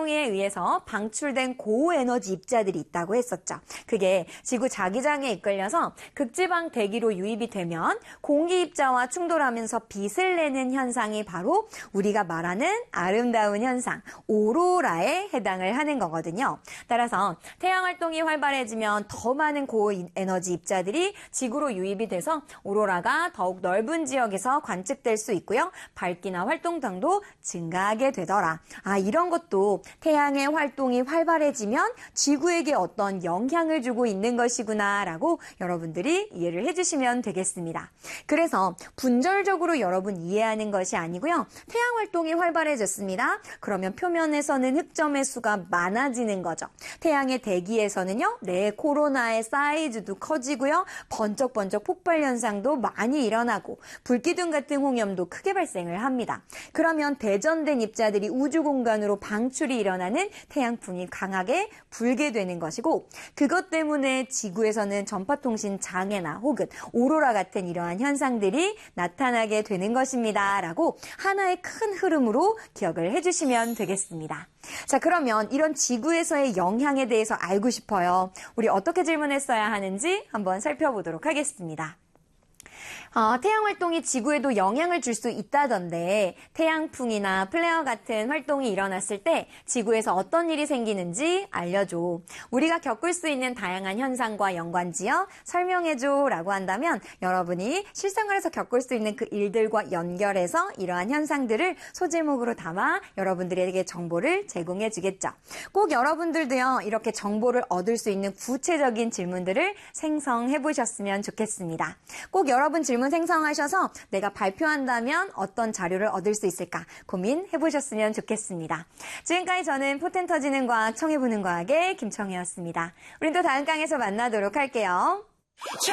활동에 의해서 방출된 고에너지 입자들이 있다고 했었죠. 그게 지구 자기장에 이끌려서 극지방 대기로 유입이 되면 공기 입자와 충돌하면서 빛을 내는 현상이 바로 우리가 말하는 아름다운 현상, 오로라에 해당을 하는 거거든요. 따라서 태양 활동이 활발해지면 더 많은 고에너지 입자들이 지구로 유입이 돼서 오로라가 더욱 넓은 지역에서 관측될 수 있고요. 밝기나 활동량도 증가하게 되더라. 이런 것도 태양의 활동이 활발해지면 지구에게 어떤 영향을 주고 있는 것이구나라고 여러분들이 이해를 해주시면 되겠습니다. 그래서 분절적으로 여러분 이해하는 것이 아니고요. 태양 활동이 활발해졌습니다. 그러면 표면에서는 흑점의 수가 많아지는 거죠. 태양의 대기에서는요. 코로나의 사이즈도 커지고요. 번쩍번쩍 폭발 현상도 많이 일어나고 불기둥 같은 홍염도 크게 발생을 합니다. 그러면 대전된 입자들이 우주 공간으로 방출이 일어나는 태양풍이 강하게 불게 되는 것이고 그것 때문에 지구에서는 전파통신 장애나 혹은 오로라 같은 이러한 현상들이 나타나게 되는 것입니다. 라고 하나의 큰 흐름으로 기억을 해주시면 되겠습니다. 자, 그러면 이런 지구에서의 영향에 대해서 알고 싶어요. 우리 어떻게 질문했어야 하는지 한번 살펴보도록 하겠습니다. 태양 활동이 지구에도 영향을 줄 수 있다던데 태양풍이나 플레어 같은 활동이 일어났을 때 지구에서 어떤 일이 생기는지 알려줘. 우리가 겪을 수 있는 다양한 현상과 연관지어 설명해줘 라고 한다면 여러분이 실생활에서 겪을 수 있는 그 일들과 연결해서 이러한 현상들을 소제목으로 담아 여러분들에게 정보를 제공해 주겠죠. 꼭 여러분들도요 이렇게 정보를 얻을 수 있는 구체적인 질문들을 생성해 보셨으면 좋겠습니다. 꼭 여러분 질문 생성하셔서 내가 발표한다면 어떤 자료를 얻을 수 있을까 고민해 보셨으면 좋겠습니다. 지금까지 저는 포텐 터지는 과학, 청해보는 과학의 김청혜였습니다. 우린 또 다음 강에서 만나도록 할게요.